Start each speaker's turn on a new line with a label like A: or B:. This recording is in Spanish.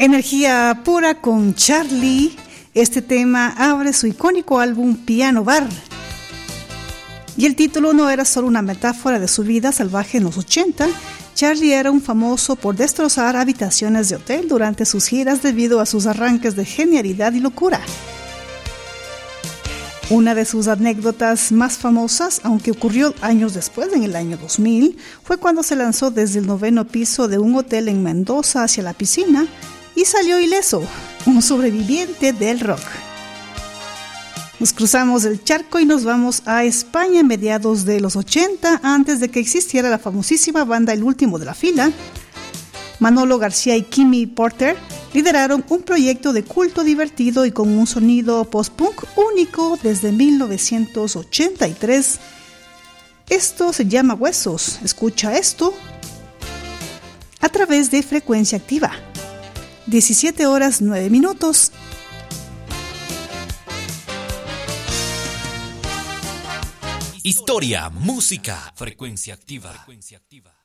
A: Energía pura con Charlie. Este tema abre su icónico álbum Piano Bar. Y el título no era solo una metáfora de su vida salvaje en los 80. Charlie era un famoso por destrozar habitaciones de hotel durante sus giras debido a sus arranques de genialidad y locura. Una de sus anécdotas más famosas, aunque ocurrió años después, en el año 2000, fue cuando se lanzó desde el 9º piso de un hotel en Mendoza hacia la piscina y salió ileso, un sobreviviente del rock. Nos cruzamos el charco y nos vamos a España a mediados de los 80, antes de que existiera la famosísima banda El Último de la Fila. Manolo García y Kimi Porter lideraron un proyecto de culto divertido y con un sonido post-punk único desde 1983. Esto se llama Huesos. Escucha esto a través de Frecuencia Activa. 17 horas 9 minutos.
B: Historia, música, Frecuencia Activa.